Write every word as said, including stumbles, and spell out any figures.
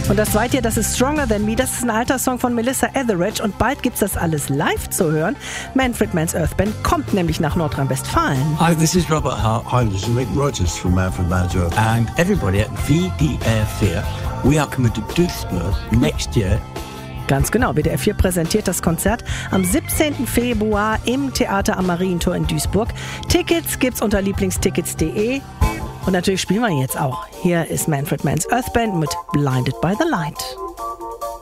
Und das zweite, das ist Stronger Than Me. Das ist ein alter Song von Melissa Etheridge und bald gibt's das alles live zu hören. Manfred Mann's Earth Band kommt nämlich nach Nordrhein-Westfalen. Hi, this is Robert Hart. Hi, this is Mick Rogers from Manfred Mann's Earth. And everybody at W D R vier, we are coming to Duisburg next year. Ganz genau, W D R vier präsentiert das Konzert am siebzehnten Februar im Theater am Marientor in Duisburg. Tickets gibt's unter lieblingstickets punkt de. Und natürlich spielen wir jetzt auch. Hier ist Manfred Mann's Earth Band mit Blinded by the Light.